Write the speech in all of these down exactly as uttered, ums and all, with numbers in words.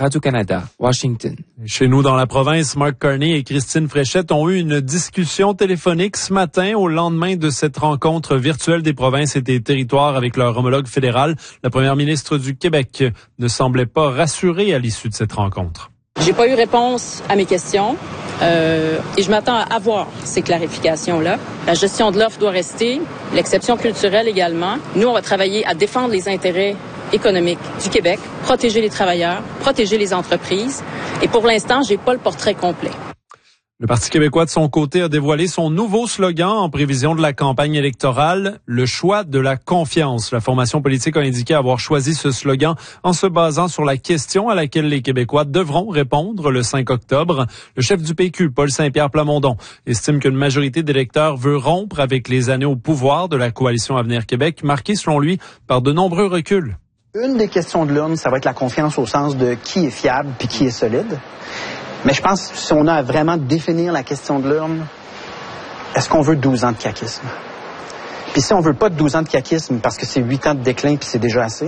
Radio-Canada, Washington. Chez nous dans la province, Mark Carney et Christine Fréchette ont eu une discussion téléphonique ce matin au lendemain de cette rencontre virtuelle des provinces et des territoires avec leur homologue fédéral. La première ministre du Québec ne semblait pas rassurée à l'issue de cette rencontre. J'ai pas eu réponse à mes questions euh, et je m'attends à avoir ces clarifications-là. La gestion de l'offre doit rester, l'exception culturelle également. Nous, on va travailler à défendre les intérêts économique du Québec, protéger les travailleurs, protéger les entreprises. Et pour l'instant, j'ai pas le portrait complet. Le Parti québécois, de son côté, a dévoilé son nouveau slogan en prévision de la campagne électorale, le choix de la confiance. La formation politique a indiqué avoir choisi ce slogan en se basant sur la question à laquelle les Québécois devront répondre le cinq octobre. Le chef du P Q, Paul Saint-Pierre Plamondon, estime qu'une majorité d'électeurs veut rompre avec les années au pouvoir de la coalition Avenir Québec, marquée selon lui par de nombreux reculs. Une des questions de l'urne, ça va être la confiance au sens de qui est fiable puis qui est solide. Mais je pense que si on a à vraiment définir la question de l'urne, est-ce qu'on veut douze ans de caquisme? Puis si on veut pas de douze ans de caquisme parce que c'est huit ans de déclin puis c'est déjà assez,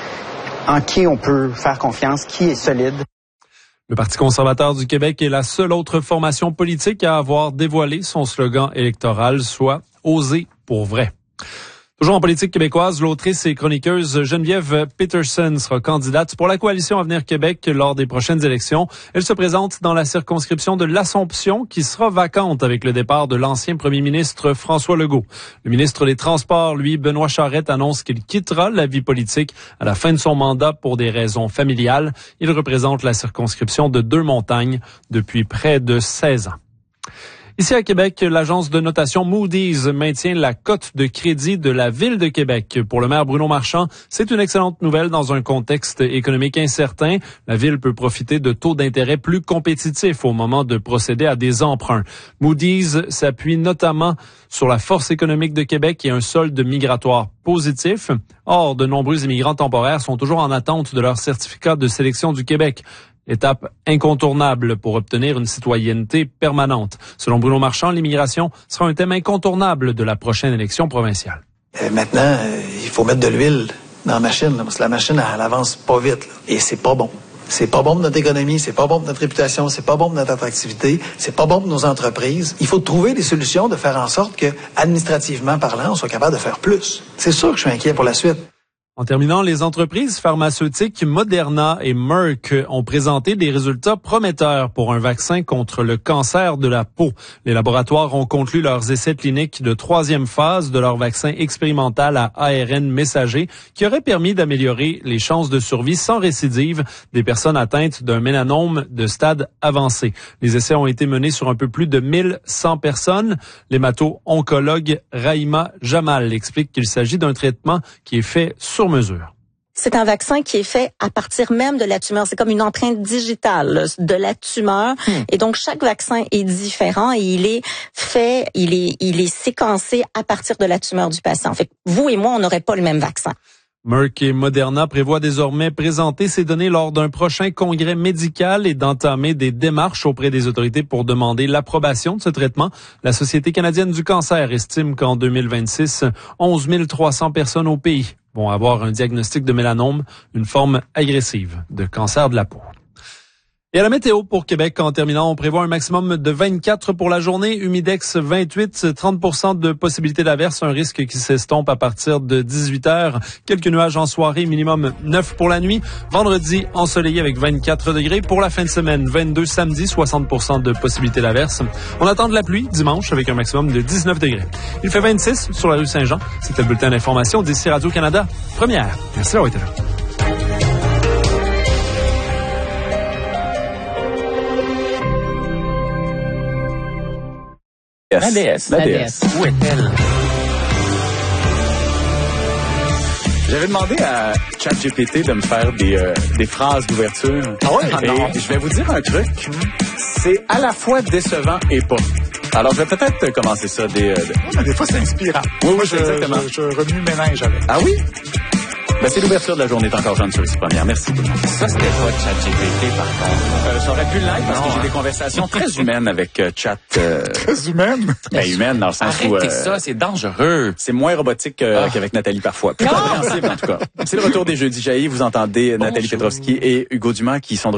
en qui on peut faire confiance, qui est solide? Le Parti conservateur du Québec est la seule autre formation politique à avoir dévoilé son slogan électoral, soit « Oser pour vrai ». Toujours en politique québécoise, l'autrice et chroniqueuse Geneviève Peterson sera candidate pour la coalition Avenir Québec lors des prochaines élections. Elle se présente dans la circonscription de l'Assomption qui sera vacante avec le départ de l'ancien premier ministre François Legault. Le ministre des Transports, lui, Benoît Charette, annonce qu'il quittera la vie politique à la fin de son mandat pour des raisons familiales. Il représente la circonscription de Deux-Montagnes depuis près de seize ans. Ici à Québec, l'agence de notation Moody's maintient la cote de crédit de la Ville de Québec. Pour le maire Bruno Marchand, c'est une excellente nouvelle dans un contexte économique incertain. La Ville peut profiter de taux d'intérêt plus compétitifs au moment de procéder à des emprunts. Moody's s'appuie notamment sur la force économique de Québec et un solde migratoire positif. Or, de nombreux immigrants temporaires sont toujours en attente de leur certificat de sélection du Québec. Étape incontournable pour obtenir une citoyenneté permanente. Selon Bruno Marchand, l'immigration sera un thème incontournable de la prochaine élection provinciale. Euh, maintenant, euh, il faut mettre de l'huile dans la machine, là, parce que la machine, elle, elle avance pas vite. Là, et c'est pas bon. C'est pas bon pour notre économie, c'est pas bon pour notre réputation, c'est pas bon pour notre attractivité, c'est pas bon pour nos entreprises. Il faut trouver des solutions de faire en sorte que, administrativement parlant, on soit capable de faire plus. C'est sûr que je suis inquiet pour la suite. En terminant, les entreprises pharmaceutiques Moderna et Merck ont présenté des résultats prometteurs pour un vaccin contre le cancer de la peau. Les laboratoires ont conclu leurs essais cliniques de troisième phase de leur vaccin expérimental à A R N messager qui aurait permis d'améliorer les chances de survie sans récidive des personnes atteintes d'un mélanome de stade avancé. Les essais ont été menés sur un peu plus de mille cent personnes. L'hémato-oncologue Rahima Jamal explique qu'il s'agit d'un traitement qui est fait sur mesure. C'est un vaccin qui est fait à partir même de la tumeur. C'est comme une empreinte digitale là, de la tumeur. Hmm. Et donc, chaque vaccin est différent et il est fait, il est, il est séquencé à partir de la tumeur du patient. Fait que vous et moi, on n'aurait pas le même vaccin. Merck et Moderna prévoient désormais présenter ces données lors d'un prochain congrès médical et d'entamer des démarches auprès des autorités pour demander l'approbation de ce traitement. La Société canadienne du cancer estime qu'en deux mille vingt-six, onze mille trois cents personnes au pays vont avoir un diagnostic de mélanome, une forme agressive de cancer de la peau. Et à la météo pour Québec, en terminant, on prévoit un maximum de vingt-quatre pour la journée, humidex vingt-huit, trente pour cent de possibilité d'averse, un risque qui s'estompe à partir de dix-huit heures. Quelques nuages en soirée, minimum neuf pour la nuit. Vendredi, ensoleillé avec vingt-quatre degrés. Pour la fin de semaine, vingt-deux samedi, soixante pour cent de possibilité d'averse. On attend de la pluie dimanche avec un maximum de dix-neuf degrés. Il fait vingt-six sur la rue Saint-Jean. C'était le bulletin d'information d'ici Radio-Canada. Première. Merci d'avoir été là. La déesse. La déesse. Où est-elle? J'avais demandé à ChatGPT de me faire des, euh, des phrases d'ouverture. Ah ouais? Ah et non. je vais vous dire un truc. C'est à la fois décevant et pas. Alors, je vais peut-être commencer ça. Des, euh, de... des fois, c'est inspirant. Oui, oui, Moi, je, exactement. Je, je remue ménage avec. Ah oui? Ben, c'est l'ouverture de la journée. T'es encore jeune sur les six premières. Merci. Ça, c'était pas ChatGPT, par contre. Euh, ça aurait pu l'être parce Non, que j'ai hein. des conversations très humaines avec euh, Chat. Euh, Très humaine. ben, humaines dans le sens Arrêtez où... euh, ça, c'est dangereux. C'est moins robotique euh, Ah. qu'avec Nathalie parfois. Plus compréhensible, en tout cas. C'est le retour des Jeudis jaillis. Vous entendez Nathalie Bonjour. Petrovski et Hugo Dumas qui sont de